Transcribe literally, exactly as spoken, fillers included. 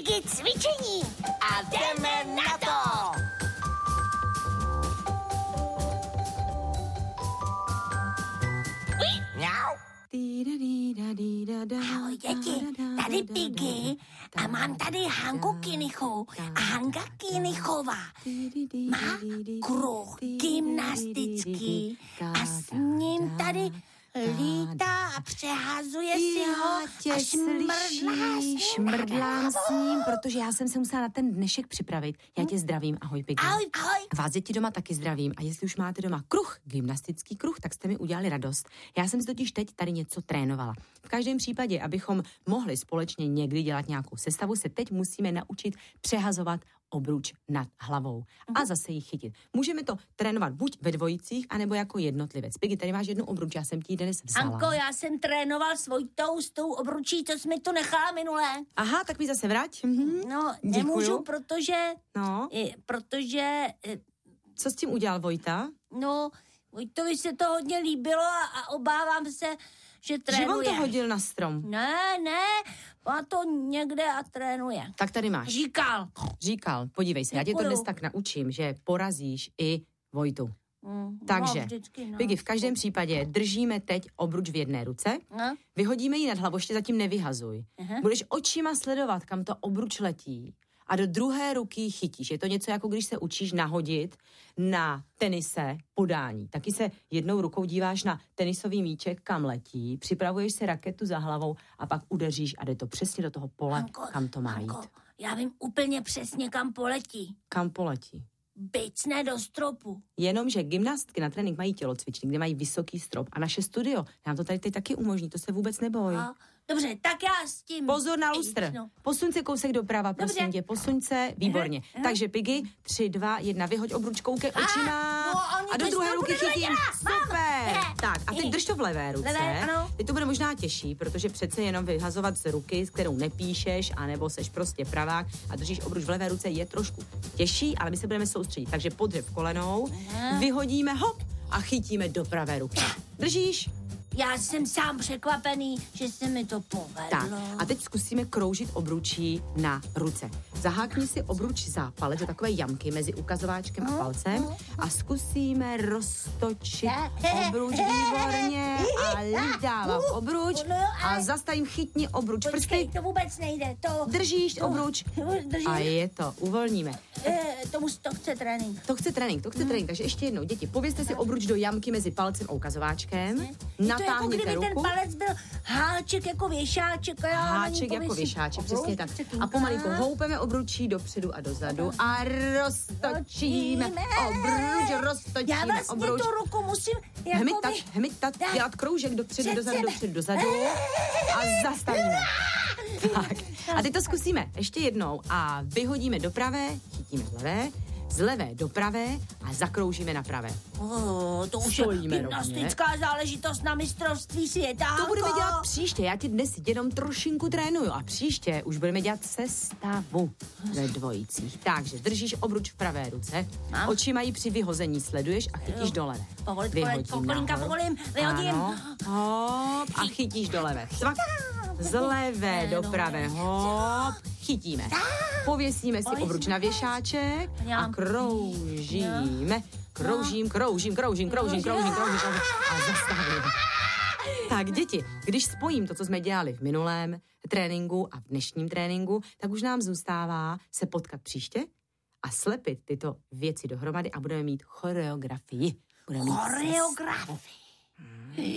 Piggy cvičení a jdeme na to! Ahoj děti, tady Piggy a mám tady Hanku Kinichou a Hanka Kinichová má kruh gymnastický a s ním tady lítá a přehazuje si ho a šmrdlá šmrdlám s ním, protože já jsem se musela na ten dnešek připravit. Já tě zdravím, ahoj Piggy. Ahoj, ahoj. Vás děti doma taky zdravím a jestli už máte doma kruh, gymnastický kruh, tak jste mi udělali radost. Já jsem si totiž teď tady něco trénovala. V každém případě, abychom mohli společně někdy dělat nějakou sestavu, se teď musíme naučit přehazovat obruč nad hlavou a zase ji chytit. Můžeme to trénovat buď ve dvojicích, anebo jako jednotlivec. Piggy, tady máš jednu obruč, já jsem ti ji dnes vzala. Anko, já jsem trénoval svojitou s tou obručí, co jsi mi tu nechala minulé. Aha, tak mi zase vrať. Mhm. No, nemůžu, Děkuju. protože... No. Je, protože... Co s tím udělal Vojta? No, Vojtovi se to hodně líbilo a, a obávám se, že trénuje. Že on to hodil na strom. Ne, ne, má to někde a trénuje. Tak tady máš. Říkal. Říkal, podívej se, já tě to dnes tak naučím, že porazíš i Vojtu. Mm, Takže, no, vždycky, no. Piggy, v každém případě držíme teď obruč v jedné ruce, no. Vyhodíme ji nad hlavu, ještě zatím nevyhazuj. Aha. Budeš očima sledovat, kam to obruč letí a do druhé ruky ji chytíš. Je to něco jako když se učíš nahodit na tenise podání. Taky se jednou rukou díváš na tenisový míček, kam letí, připravuješ si raketu za hlavou a pak udeříš a jde to přesně do toho pole, Hanko, kam to má Hanko, jít. já vím úplně přesně, kam poletí. Kam poletí? Bicne do stropu. Jenomže gymnastky na trénink mají tělocvičny, kde mají vysoký strop a naše studio nám to tady teď taky umožní, to se vůbec neboj. A, dobře, tak já s tím... Pozor na lustr. No. Posuň se kousek doprava, prosím Dobře. tě, posuň se, výborně. Aha, aha. Takže Piggy, tři, dva, jedna, vyhoď obruč, koukej očima no, oni a do teď druhé to ruky bude chytím. vidět. Super. Mám. Tak a teď drž to v levé ruce. Levé, ano. Teď to bude možná těžší, protože přece jenom vyhazovat z ruky, s kterou nepíšeš, anebo seš prostě pravák a držíš obruč v levé ruce, je trošku těžší, ale my se budeme soustředit. Takže podřev kolenou, Aha. vyhodíme hop a chytíme do pravé ruky. Držíš? Já jsem sám překvapený, že se mi to povedlo. Tak, a teď zkusíme kroužit obručí na ruce. Zahákni si obruč za palec do takové jamky mezi ukazováčkem a palcem a zkusíme roztočit obruč výborně a dávám obruč a zastavím, chytni obruč Počkej, prsty. to vůbec nejde, to... Držíš to, obruč Držím. a je to, uvolníme. E, tomu to chce trénink. To chce trénink, to chce trénink, takže ještě jednou, děti, povězte si obruč do jamky mezi palcem a ukazováčkem, Je to jako natáhněte kdyby ten ruku. palec byl háček jako věšáček. A já na ní Háček jako pověsím věšáček, obruč, přesně tak. předtím. A pomalinku houpeme obručí dopředu a dozadu a roztočíme obruč, Já roztočíme vlastně obruč. tu ruku musím jako Hmitat, by... hmitat, dělat kroužek dopředu, Před dozadu, sebe. dopředu, dozadu a zastavíme. Tak. A teď to zkusíme ještě jednou a vyhodíme do pravé, chytíme z levé, z levé do pravé a zakroužíme na pravé. Oh, to už Stojíme je gymnastická záležitost na mistrovství světa. To budeme Hanko. dělat příště, já ti dnes jenom trošinku trénuju a příště už budeme dělat sestavu ve dvojicích. Takže držíš obruč v pravé ruce, Mám. oči mají při vyhození, sleduješ a chytíš do levé. Povolit, Vyhodím povolit, povolinka, nahoru. povolím, vyhodím. Ano, hop, a chytíš do levé. Cvak, z levé do pravé, hop, chytíme. Pověsíme si obruč na věšáček a kroužíme. Kroužím, kroužím, kroužím, kroužím, kroužím, kroužím, kroužím a zastavím. Tak děti, když spojím to, co jsme dělali v minulém tréninku a v dnešním tréninku, tak už nám zůstává se potkat příště a slepit tyto věci dohromady a budeme mít choreografii. Budeme mít Choreografii.